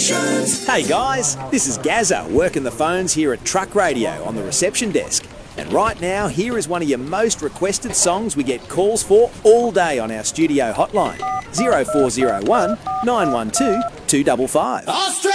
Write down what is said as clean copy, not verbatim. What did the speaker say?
Stations. Hey guys, this is Gazza working the phones here at Truck Radio on the reception desk. And right now, here is one of your most requested songs we get calls for all day on our studio hotline. 0401 912 255. Australia.